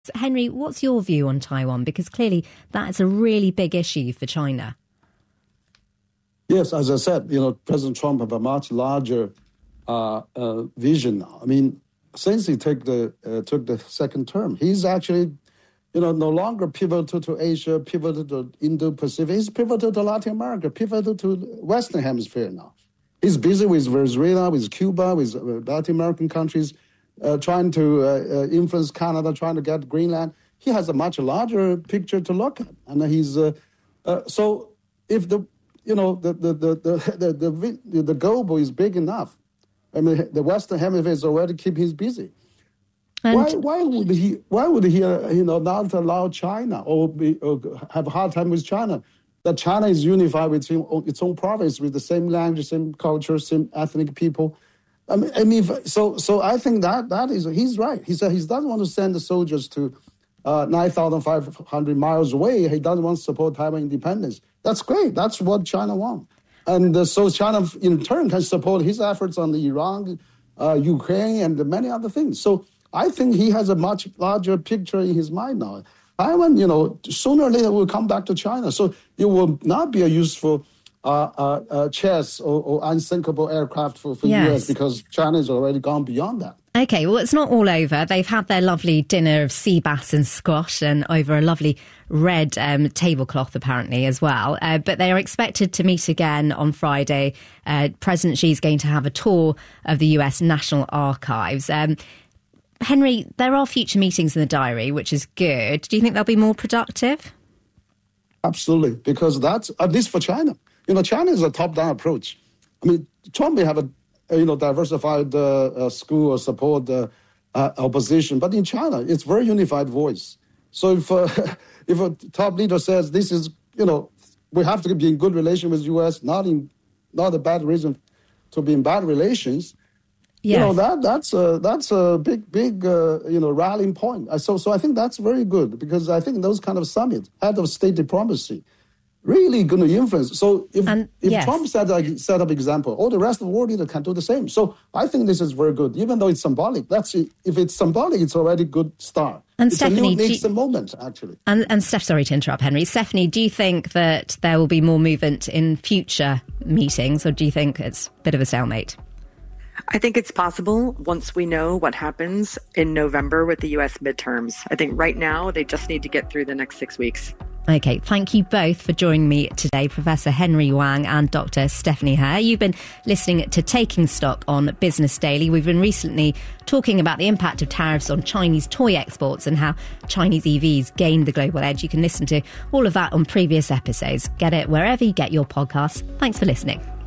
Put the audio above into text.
Henry, what's your view on Taiwan? Because clearly that's a really big issue for China. Yes, as I said, President Trump have a much larger vision now. I mean, since he took the second term, he's actually, no longer pivoted to Asia, pivoted to Indo-Pacific. He's pivoted to Latin America, pivoted to Western Hemisphere now. He's busy with Venezuela, with Cuba, with Latin American countries, trying to influence Canada, trying to get Greenland. He has a much larger picture to look at, and he's so if the globe is big enough. I mean, the Western Hemisphere is already keeping him busy. Why would he not allow China or have a hard time with China? That China is unified with its own province with the same language, same culture, same ethnic people. I mean, so I think that is he's right. He said he doesn't want to send the soldiers to 9,500 miles away. He doesn't want to support Taiwan independence. That's great. That's what China wants. And so China, in turn, can support his efforts on the Iran, Ukraine, and many other things. So I think he has a much larger picture in his mind now. Taiwan, sooner or later will come back to China. So it will not be a useful chess or unsinkable aircraft for U.S. because China has already gone beyond that. OK, well, it's not all over. They've had their lovely dinner of sea bass and squash and over a lovely red tablecloth, apparently, as well. But they are expected to meet again on Friday. President Xi is going to have a tour of the US National Archives. Henry, there are future meetings in the diary, which is good. Do you think they'll be more productive? Absolutely, because that's, at least for China. China is a top-down approach. I mean, Trump may have a diversified school or support opposition. But in China, it's very unified voice. So if a top leader says this is, we have to be in good relation with the U.S., not a bad reason to be in bad relations, yes. That's a big rallying point. So I think that's very good because I think those kind of summits, head of state diplomacy, really going to influence. So if Trump set up example, all the rest of the world leaders can do the same. So I think this is very good, even though it's symbolic. If it's symbolic, it's already a good start. And it's Stephanie, a moment, actually. And Steph, sorry to interrupt, Henry. Stephanie, do you think that there will be more movement in future meetings, or do you think it's a bit of a stalemate? I think it's possible once we know what happens in November with the U.S. midterms. I think right now they just need to get through the next 6 weeks. OK, thank you both for joining me today, Professor Henry Wang and Dr. Stephanie Hare. You've been listening to Taking Stock on Business Daily. We've been recently talking about the impact of tariffs on Chinese toy exports and how Chinese EVs gained the global edge. You can listen to all of that on previous episodes. Get it wherever you get your podcasts. Thanks for listening.